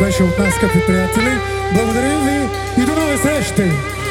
беше от нас, скъпи приятели. Благодарим ви и до нови срещи!